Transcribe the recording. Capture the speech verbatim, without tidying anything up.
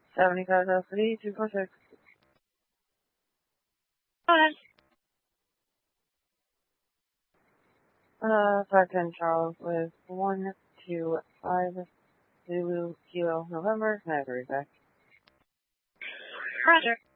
seventy-five L C D, two four six. Go ahead. Uh, five ten Charles with one two five Zulu Kilo November. Can I have a read back? Roger.